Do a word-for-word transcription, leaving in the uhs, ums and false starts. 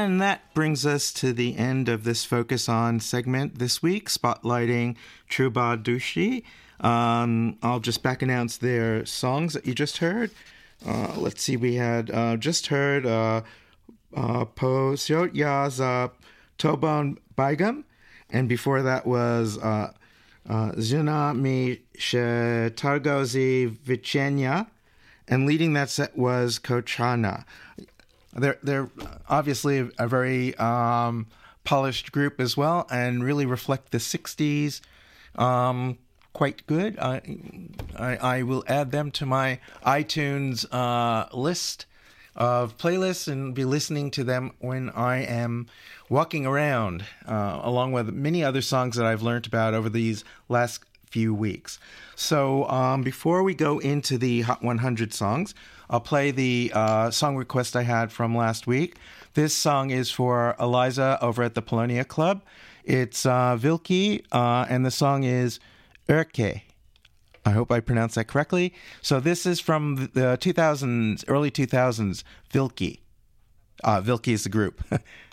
And that brings us to the end of this Focus On segment this week, spotlighting Truba Dushi. Um, I'll just back announce their songs that you just heard. Uh, let's see, we had uh, just heard uh, uh, Po Seot Ya's Tobon Baigam, and before that was uh, uh, Zuna Mi She Targozi Vichenya, and leading that set was Kochana. They're they're obviously a very um, polished group as well, and really reflect the sixties um, quite good. I, I I will add them to my iTunes uh, list of playlists and be listening to them when I am walking around, uh, along with many other songs that I've learned about over these last few weeks. So um, before we go into the Hot one hundred songs, I'll play the uh, song request I had from last week. This song is for Eliza over at the Polonia Club. It's uh, Vilki, uh, and the song is Erke. I hope I pronounced that correctly. So this is from the two thousands, early two thousands, Vilki. Uh, Vilki is the group.